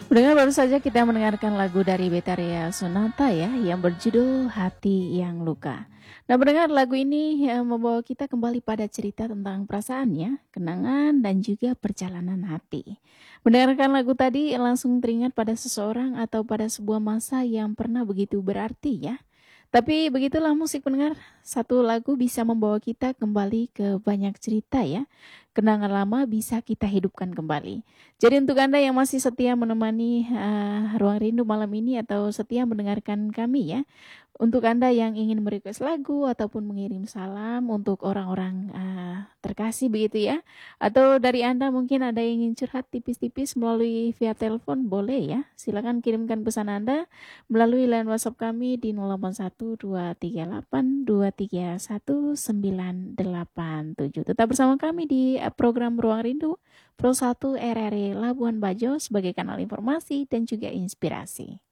Pendengar baru saja kita mendengarkan lagu dari Betharia Sonata ya yang berjudul Hati yang Luka. Nah, pendengar lagu ini membawa kita kembali pada cerita tentang perasaan ya, kenangan dan juga perjalanan hati. Mendengarkan lagu tadi langsung teringat pada seseorang atau pada sebuah masa yang pernah begitu berarti ya. Tapi begitulah musik pendengar, satu lagu bisa membawa kita kembali ke banyak cerita ya. Kenangan lama bisa kita hidupkan kembali. Jadi untuk Anda yang masih setia menemani Ruang Rindu malam ini atau setia mendengarkan kami ya, untuk Anda yang ingin merequest lagu ataupun mengirim salam untuk orang-orang terkasih begitu ya, atau dari Anda mungkin ada yang ingin curhat tipis-tipis melalui via telepon boleh ya. Silakan kirimkan pesan Anda melalui line WhatsApp kami di 081238231987. Tetap bersama kami di program Ruang Rindu Pro 1 RRI Labuan Bajo sebagai kanal informasi dan juga inspirasi.